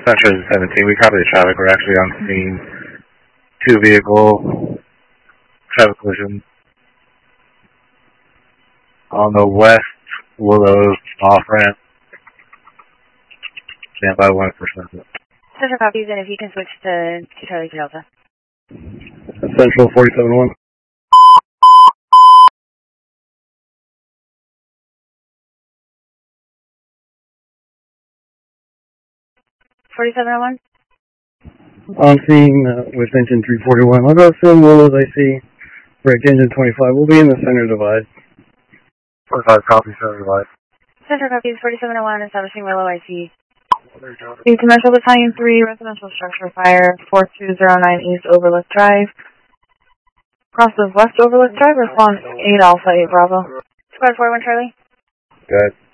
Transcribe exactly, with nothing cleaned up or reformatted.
Central seventeen, we copy the traffic. We're actually on scene. Two vehicle traffic collision on the west Willows off ramp. Stand by one percent. Central copies, and if you can switch to, to Charlie Delta. Central forty-seven one. forty-seven oh one? On scene uh, with engine three forty-one. I'll go soon, Willows, I see. Break engine twenty-five. We'll be in the center divide. forty-five copies, center divide. Center copies, forty-seven oh one, establishing Willow I C. The Commercial Battalion three, residential structure fire, four two zero nine East Overlook Drive. Cross of West Overlook Drive, response eight Alpha eight Bravo. Squad four one Charlie. Good.